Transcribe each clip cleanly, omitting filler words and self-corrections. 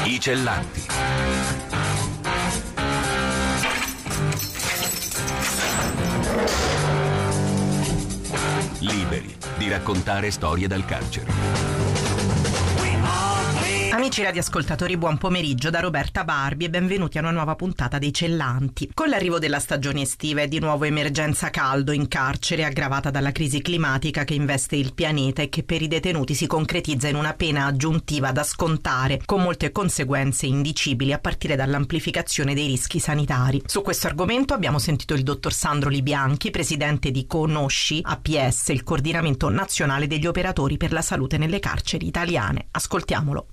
I Cellanti. Liberi di raccontare storie dal carcere. Amici radioascoltatori, buon pomeriggio da Roberta Barbi e benvenuti a una nuova puntata dei Cellanti. Con l'arrivo della stagione estiva è di nuovo emergenza caldo in carcere, aggravata dalla crisi climatica che investe il pianeta e che per i detenuti si concretizza in una pena aggiuntiva da scontare, con molte conseguenze indicibili a partire dall'amplificazione dei rischi sanitari. Su questo argomento abbiamo sentito il dottor Sandro Libianchi, presidente di Conosci APS, il coordinamento nazionale degli operatori per la salute nelle carceri italiane. Ascoltiamolo.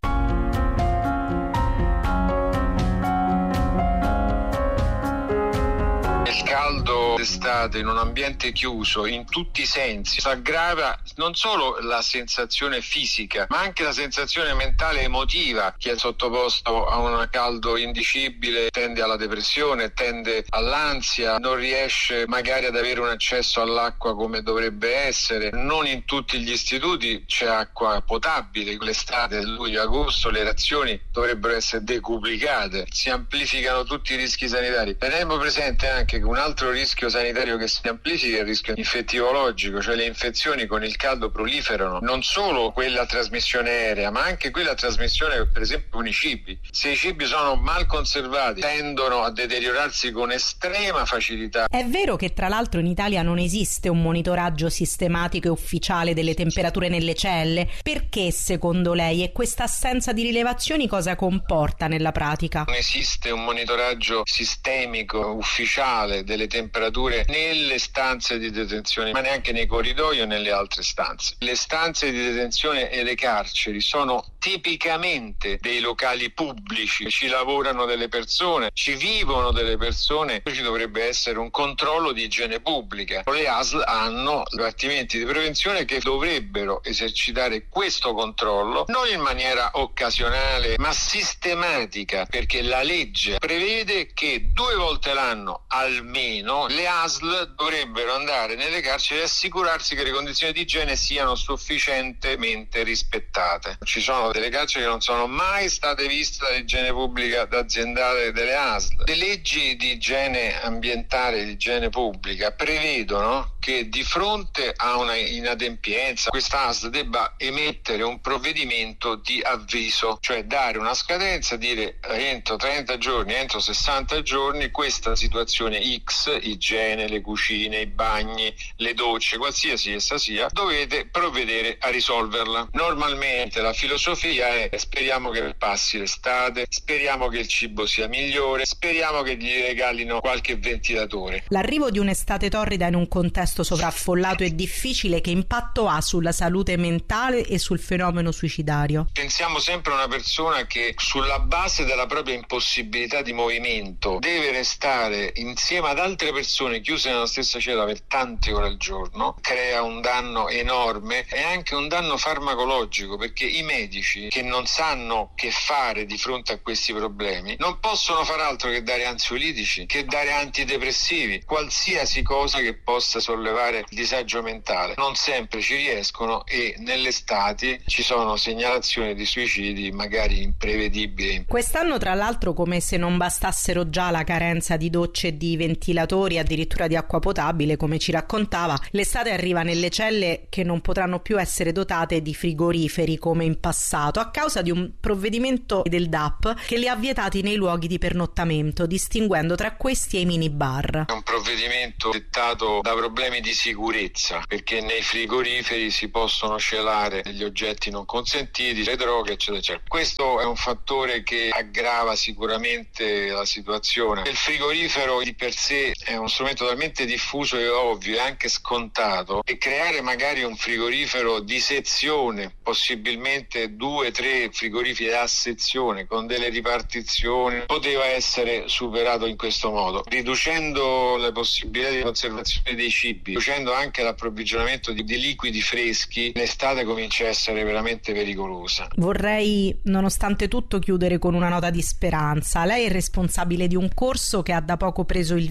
Il caldo d'estate in un ambiente chiuso in tutti i sensi aggrava non solo la sensazione fisica ma anche la sensazione mentale e emotiva. Chi è sottoposto a un caldo indicibile tende alla depressione, tende all'ansia, non riesce magari ad avere un accesso all'acqua come dovrebbe essere. Non in tutti gli istituti c'è acqua potabile, l'estate, luglio-agosto le razioni dovrebbero essere decuplicate, si amplificano tutti i rischi sanitari. Teniamo presente anche che un altro rischio sanitario che si amplifica è il rischio infettivologico, cioè le infezioni con il caldo proliferano, non solo quella a trasmissione aerea ma anche quella a trasmissione per esempio con i cibi. Se i cibi sono mal conservati tendono a deteriorarsi con estrema facilità. È vero che tra l'altro in Italia non esiste un monitoraggio sistematico e ufficiale delle temperature nelle celle. Perché secondo lei e questa assenza di rilevazioni cosa comporta nella pratica? Non esiste un monitoraggio sistemico ufficiale delle temperature nelle stanze di detenzione ma neanche nei corridoi o nelle altre stanze. Le stanze di detenzione e le carceri sono tipicamente dei locali pubblici, ci lavorano delle persone, ci vivono delle persone, ci dovrebbe essere un controllo di igiene pubblica. Le ASL hanno dipartimenti di prevenzione che dovrebbero esercitare questo controllo non in maniera occasionale ma sistematica, perché la legge prevede che 2 volte l'anno almeno le ASL dovrebbero andare nelle carceri e assicurarsi che le condizioni di igiene siano sufficientemente rispettate. Ci sono delle carceri che non sono mai state viste dall'igiene pubblica aziendale delle ASL. Le leggi di igiene ambientale e di igiene pubblica prevedono che di fronte a una inadempienza questa ASL debba emettere un provvedimento di avviso, cioè dare una scadenza, dire entro 30 giorni, entro 60 giorni questa situazione X, igiene, le cucine, i bagni, le docce, qualsiasi essa sia, dovete provvedere a risolverla. Normalmente la filosofia è: speriamo che passi l'estate, speriamo che il cibo sia migliore, speriamo che gli regalino qualche ventilatore. L'arrivo di un'estate torrida in un contesto sovraffollato e difficile, che impatto ha sulla salute mentale e sul fenomeno suicidario? Pensiamo sempre a una persona che sulla base della propria impossibilità di movimento deve restare insieme ad altre persone chiuse nella stessa cella per tante ore al giorno, crea un danno enorme e anche un danno farmacologico, perché i medici che non sanno che fare di fronte a questi problemi non possono far altro che dare ansiolitici, che dare antidepressivi, qualsiasi cosa che possa sollevare il disagio mentale. Non sempre ci riescono e nelle estati ci sono segnalazioni di suicidi magari imprevedibili. Quest'anno tra l'altro, come se non bastassero già la carenza di docce e di ventilatori, addirittura di acqua potabile, come ci raccontava, l'estate arriva nelle celle che non potranno più essere dotate di frigoriferi come in passato a causa di un provvedimento del DAP che li ha vietati nei luoghi di pernottamento, distinguendo tra questi e i minibar. È un provvedimento dettato da problemi di sicurezza, perché nei frigoriferi si possono celare degli oggetti non consentiti, le droghe, eccetera, eccetera. Questo è un fattore che aggrava sicuramente la situazione. Il frigorifero di per sé è uno strumento talmente diffuso e ovvio e anche scontato, e creare magari un frigorifero di sezione, possibilmente 2-3 frigoriferi a sezione con delle ripartizioni, poteva essere superato in questo modo, riducendo le possibilità di conservazione dei cibi, riducendo anche l'approvvigionamento di liquidi freschi. L'estate comincia a essere veramente pericolosa. Vorrei, nonostante tutto, chiudere con una nota di speranza. Lei è responsabile di un corso che ha da poco preso il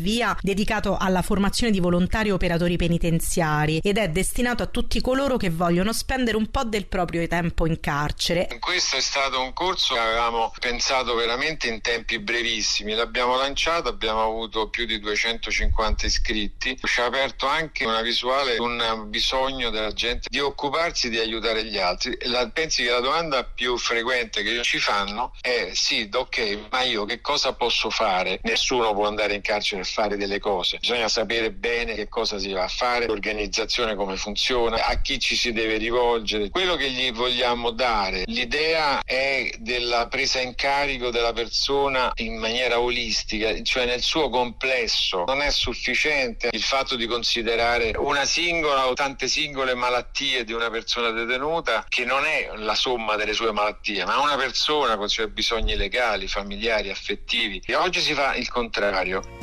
via dedicato alla formazione di volontari operatori penitenziari ed è destinato a tutti coloro che vogliono spendere un po' del proprio tempo in carcere. Questo è stato un corso che avevamo pensato veramente in tempi brevissimi, l'abbiamo lanciato, abbiamo avuto più di 250 iscritti, ci ha aperto anche una visuale, un bisogno della gente di occuparsi di aiutare gli altri. Pensi che la domanda più frequente che ci fanno è: sì, ok, ma io che cosa posso fare? Nessuno può andare in carcere e fare delle cose, bisogna sapere bene che cosa si va a fare, l'organizzazione come funziona, a chi ci si deve rivolgere. Quello che gli vogliamo dare, l'idea è della presa in carico della persona in maniera olistica, cioè nel suo complesso. Non è sufficiente il fatto di considerare una singola o tante singole malattie di una persona detenuta, che non è la somma delle sue malattie, ma una persona con i suoi bisogni legali, familiari, affettivi. E oggi si fa il contrario.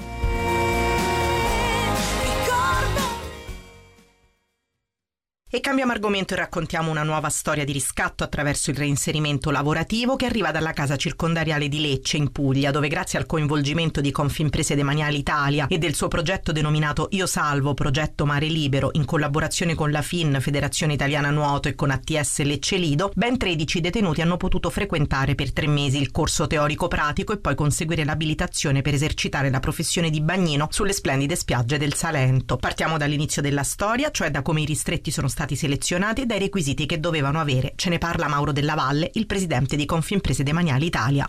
E cambiamo argomento e raccontiamo una nuova storia di riscatto attraverso il reinserimento lavorativo che arriva dalla casa circondariale di Lecce in Puglia, dove grazie al coinvolgimento di Confimprese Demaniali Italia e del suo progetto denominato Io Salvo, progetto Mare Libero, in collaborazione con la FIN, Federazione Italiana Nuoto, e con ATS Lecce Lido, ben 13 detenuti hanno potuto frequentare per 3 mesi il corso teorico-pratico e poi conseguire l'abilitazione per esercitare la professione di bagnino sulle splendide spiagge del Salento. Partiamo dall'inizio della storia, cioè da come i ristretti sono stati selezionati e dai requisiti che dovevano avere. Ce ne parla Mauro Della Valle, il presidente di Confimprese Demaniali Italia.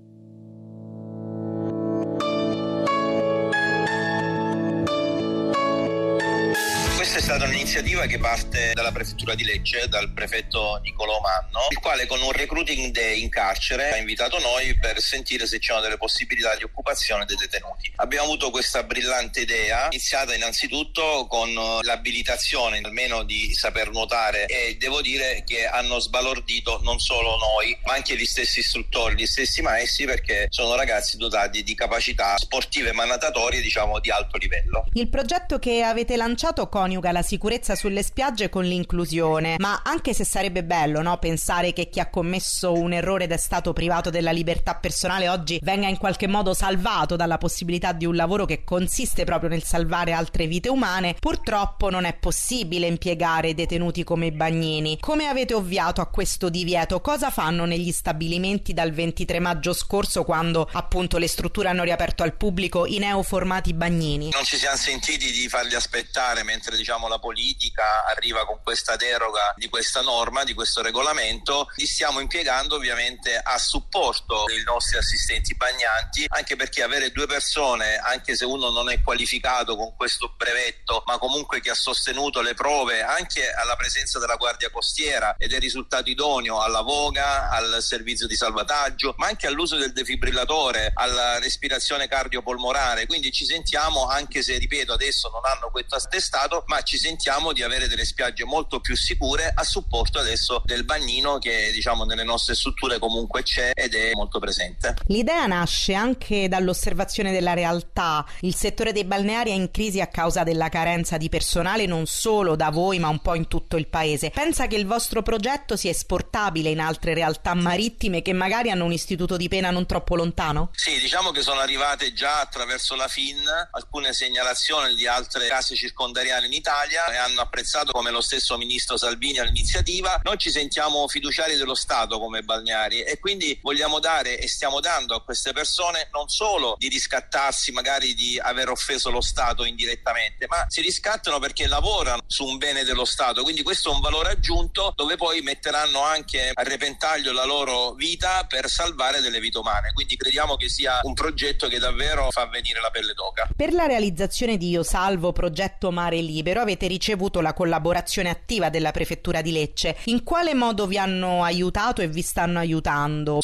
Questa è stata un'iniziativa che parte dalla prefettura di Lecce, dal prefetto Nicolò Manno, il quale con un recruiting day in carcere ha invitato noi per sentire se c'erano delle possibilità di occupazione dei detenuti. Abbiamo avuto questa brillante idea, iniziata innanzitutto con l'abilitazione almeno di saper nuotare, e devo dire che hanno sbalordito non solo noi, ma anche gli stessi istruttori, gli stessi maestri, perché sono ragazzi dotati di capacità sportive ma natatorie, diciamo, di alto livello. Il progetto che avete lanciato coniuga la sicurezza sulle spiagge con l'inclusione, ma anche se sarebbe bello, no, pensare che chi ha commesso un errore ed è stato privato della libertà personale oggi venga in qualche modo salvato dalla possibilità di un lavoro che consiste proprio nel salvare altre vite umane, purtroppo non è possibile impiegare detenuti come bagnini. Come avete ovviato a questo divieto? Cosa fanno negli stabilimenti dal 23 maggio scorso, quando appunto le strutture hanno riaperto al pubblico i neoformati bagnini? Non ci siamo sentiti di farli aspettare mentre, diciamo, la politica arriva con questa deroga di questa norma, di questo regolamento. Li stiamo impiegando ovviamente a supporto dei nostri assistenti bagnanti, anche perché avere 2 persone, anche se uno non è qualificato con questo brevetto, ma comunque che ha sostenuto le prove anche alla presenza della Guardia Costiera ed è risultato idoneo alla voga, al servizio di salvataggio, ma anche all'uso del defibrillatore, alla respirazione cardiopolmonare. Quindi ci sentiamo, anche se ripeto adesso non hanno questo attestato, ma ci sentiamo di avere delle spiagge molto più sicure a supporto adesso del bagnino che, diciamo, nelle nostre strutture comunque c'è ed è molto presente. L'idea nasce anche dall'osservazione della realtà. Il settore dei balneari è in crisi a causa della carenza di personale, non solo da voi ma un po' in tutto il paese. Pensa che il vostro progetto sia esportabile in altre realtà marittime che magari hanno un istituto di pena non troppo lontano? Sì, diciamo che sono arrivate già attraverso la FIN alcune segnalazioni di altre case circondariali in Italia e hanno apprezzato, come lo stesso ministro Salvini, all'iniziativa. Noi ci sentiamo fiduciari dello Stato come balneari e quindi vogliamo dare e stiamo dando a queste persone non solo di riscattarsi magari di aver offeso lo Stato indirettamente, ma si riscattano perché lavorano su un bene dello Stato, quindi questo è un valore aggiunto dove poi metteranno anche a repentaglio la loro vita per salvare delle vite umane. Quindi crediamo che sia un progetto che davvero fa venire la pelle d'oca. Per la realizzazione di Io Salvo, progetto Mare Libero, avete ricevuto la collaborazione attiva della prefettura di Lecce. In quale modo vi hanno aiutato e vi stanno aiutando?